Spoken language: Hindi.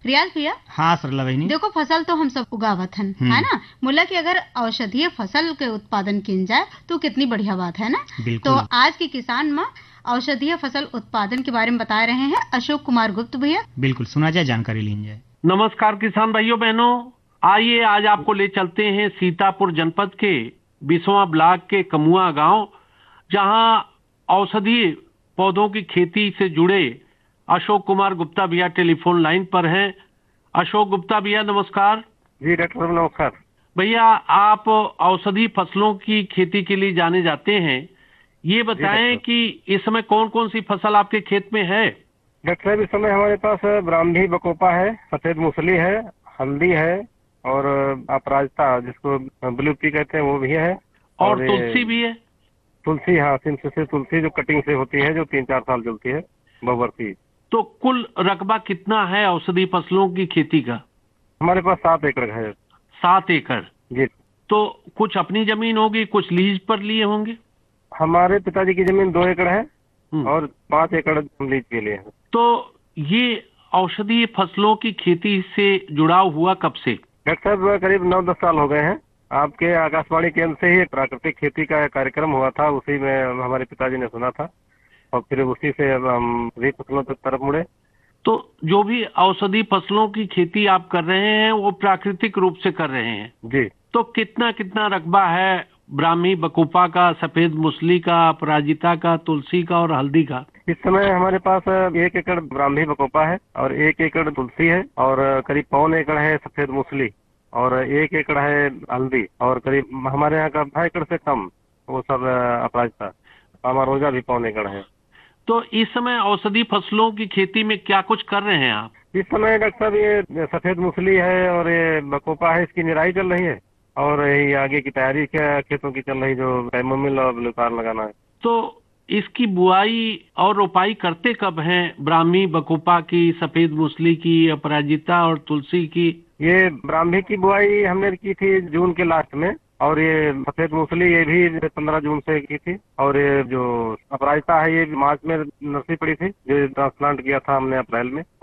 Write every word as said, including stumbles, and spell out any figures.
रियाज भैया। हाँ सरला बहनी। देखो फसल तो हम सब उगावत हन, है ना। मुला की अगर औषधीय फसल के उत्पादन किन जाए तो कितनी बढ़िया बात है ना। तो आज के किसान में औषधीय फसल उत्पादन के बारे में बता रहे हैं अशोक कुमार गुप्त भैया। बिल्कुल, सुना जाए, जानकारी ली जाए। नमस्कार किसान भाइयों बहनों, आइए आज आपको ले चलते हैं सीतापुर जनपद के बिसवा ब्लॉक के कमुआ गांव, जहां औषधीय पौधों की खेती से जुड़े अशोक कुमार गुप्ता भैया टेलीफोन लाइन पर हैं। अशोक गुप्ता भैया नमस्कार। जी डॉक्टर साहब नमस्कार। भैया आप औषधीय फसलों की खेती के लिए जाने जाते हैं, ये बताएं कि इस समय कौन कौन सी फसल आपके खेत में है? डॉक्टर साहब इस समय हमारे पास ब्राह्मी बकोपा है, सफेद मूसली है, हल्दी है और अपराजिता जिसको ब्लू पी कहते हैं वो भी है, और, और तुलसी भी है। तुलसी, हाँ, सिंस से तुलसी जो कटिंग से होती है, जो तीन चार साल चलती है, बहुवर्षीय। तो कुल रकबा कितना है औषधि फसलों की खेती का? हमारे पास सात एकड़ है। सात एकड़ जी। तो कुछ अपनी जमीन होगी, कुछ लीज पर लिए होंगे? हमारे पिताजी की जमीन दो एकड़ है और पांच एकड़ लीज के लिए है। तो ये औषधीय फसलों की खेती से जुड़ाव हुआ कब से? डॉक्टर साहब करीब नौ दस साल हो गए हैं। आपके आकाशवाणी केंद्र से ही प्राकृतिक खेती का कार्यक्रम हुआ था, उसी में हमारे पिताजी ने सुना था और फिर उसी से हम भी फसलों की तरफ मुड़े। तो जो भी औषधि फसलों की खेती आप कर रहे हैं वो प्राकृतिक रूप से कर रहे हैं? जी। तो कितना कितना रकबा है ब्राह्मी बकोपा का, सफेद मूसली का, अपराजिता का, तुलसी का और हल्दी का? इस समय हमारे पास एक एकड़ ब्राह्मी बकोपा है और एक एकड़ तुलसी है और करीब पौन एकड़ है सफेद मूसली और एक एकड़ है हल्दी और करीब हमारे यहाँ का ढाई एकड़ से कम वो सब अपराजिता, अमरोजा भी पौन एकड़ है। तो इस समय औषधि फसलों की खेती में क्या कुछ कर रहे हैं आप? इस समय डॉक्टर साहब ये सफेद मूसली है और ये बकोपा है, इसकी निराई चल रही है और ये आगे की तैयारी खेतों की चल रही, जो कैमोमिल और ब्लूकार लगाना है। तो इसकी बुआई और रोपाई करते कब हैं? ब्राह्मी बकोपा की, सफेद मूसली की, अपराजिता और तुलसी की? ये ब्राह्मी की बुआई हमने की थी जून के लास्ट में और ये सफेद मूसली ये भी पंद्रह जून से की थी और ये जो अपराजिता है ये मार्च में नर्सरी पड़ी थी, जो ट्रांसप्लांट किया था हमने अप्रैल में।